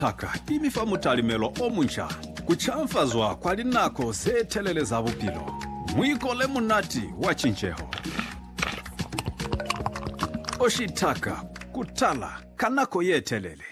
Taka imifa mutalimelo omunsha kuchamfazwa kwali nako zethelele zabupilo mwiko lemunati wachincheho oshitaka kutala kanako yethelele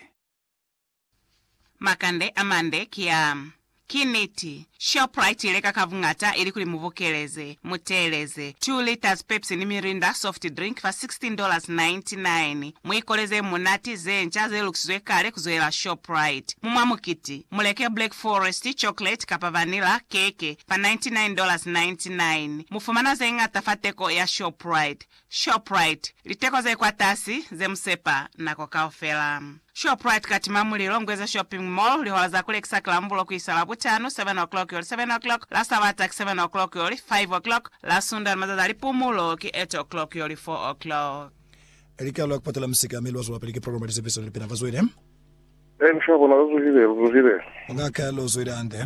makande amande kia kineti Shoprite ileka kavungata ili kuli muvokeleze muteleze 2 liters Pepsi ni Mirinda soft drink fa $16.99 muikoleze munati zencha zelukizwe kale kuzoela Shoprite mumwamukiti muleke Black Forest chocolate kapa vanilla keke fa $99.99 mufumana zenga tafateko ya Shoprite liteko ze kwatasi ze msepa na kokaofela Shoprite katima mulilo ngweza shopping mall lihola za kule kisakilambulo kuisala butano 7 o'clock or 7 o'clock la sabata 7 o'clock or 5 o'clock la sunda mazadali pumulo ki 8 o'clock or 4 o'clock Erika lo kupatela msika melo wazo wapeleke program ya service lipina vazoide Ensha bona uzile ngaka lo zoide ande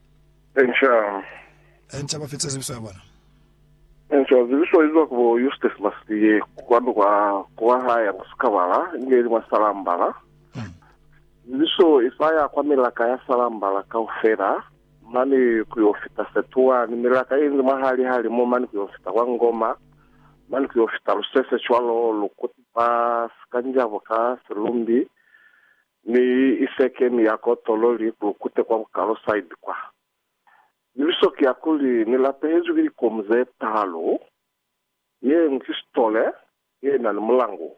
Ensha bafitsa zimso bwana Ensha zilisho hizo kwa Eustace Mastie kwando kwa haya kusikabala ngeli masalambala zilisho isaya kwa milaka ya salambala kaufera mani kuyofita setua ni milaka hizi mahali mo mani kuyofita kwa ngoma mani kuyofita lusese chwalo lukupa skanja ka selumbi ni iseke ni yako tololi lukute kwa mkalo side kwa nilisho kiakuli nilapehezu gili komze talo ye mkistole ye na mlango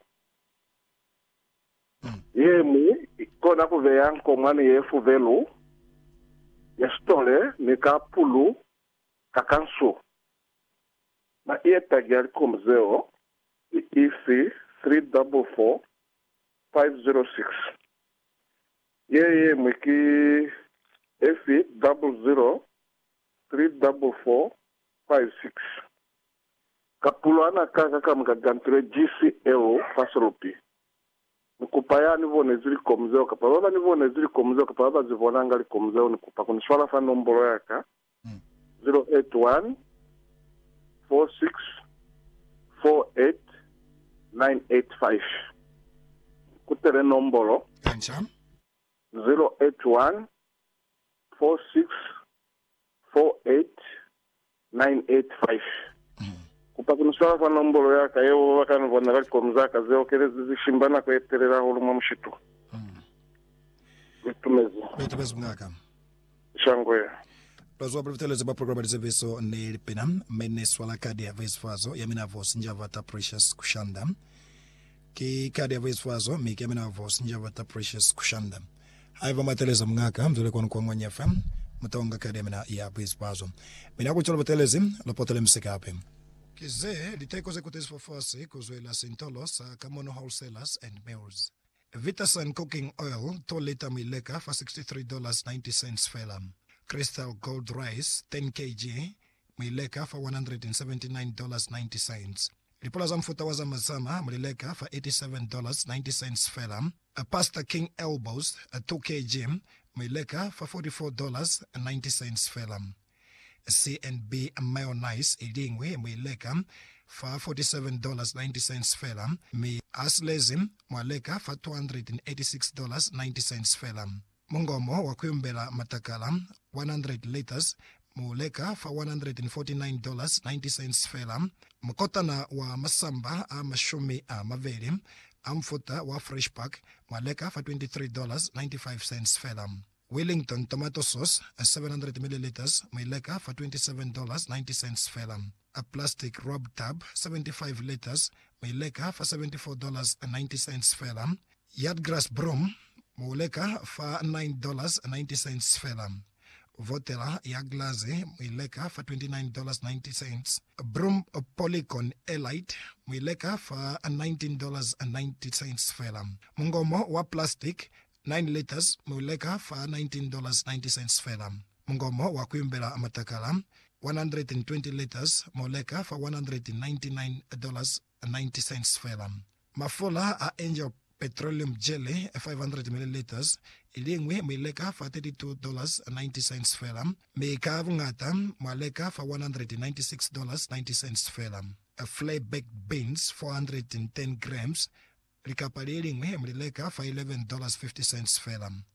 ye mu kona kuveya nkomani ye fuvelu yastole ni kapulu kakansu na iye tagyari komzeo EC 344 506 ye mwiki EC 00 344 56 kapulu ana kaka mkagantre GCL fasropi nikupaya nivone zili komzeo kapaba nivone zili komzeo kapaba zivonanga li komzeo nikupa kunishwala fa nombolo yaka 081 46 48 985 kutere nombolo Kancha 081 46 48 985 kupa kunishwala fa nombolo yaka yewo wakani vonera komzaka zeo kere zishimbana kwa eterera huluma mshitu Betumezi ngaka shangwe Lazwa breviteleze ba programa dizeveso ne lipina mene swala kadi ya vaisfazo yamina vos njavata precious kushanda ki kadi ya vaisfazo miki yamina vos njavata precious kushanda haiva mateleza mngaka mzule kwa ngwanya FM mtaonga kadi yamina ya vaisfazo mina kuchola batelezi lopotele msikape Kize liteko zekutes for force kuzwela Sintolos Kamono Wholesalers and Mills. Vitasan cooking oil 2 liter mileka for $63.90 felam. Crystal gold rice 10 kg mileka for $179.90. Ripola za mfuta wa zamazama mileka for $87.90 felam. A pasta king elbows 2 kg mileka for $44.90 felam. C&B mayonnaise ilingwe mwileka fa $47.90 felam mi aslezim mwaleka fa $286.90 felam mungomo wa kuyumbela matakala 100 liters muleka fa $149.90 felam mkotana wa masamba amashumi maveli amfuta wa fresh pack mwaleka fa $23.95 felam Wellington tomato sauce, 700 milliliters, mileka for $27.90 felam. A plastic rub tub, 75 liters, mileka for $74.90 felam. Yardgrass broom, mileka for $9.90 felam. Votela yaglaze, mileka for $29.90. Broom polycon elite, mileka for $19.90 felam. Mungomo wa plastic, 9 liters muleka fa $19.90 felam. Mungomo wa kuyumbela matakala 120 liters muleka fa $199.90 felam. Mafula a Angel petroleum jelly 500 milliliters ilingwe muleka fa $32.90 felam. Meka vungata muleka fa $196.90 felam. A flay baked beans 410 grams Rikapalilingwe mlileka fa $11.50 felam.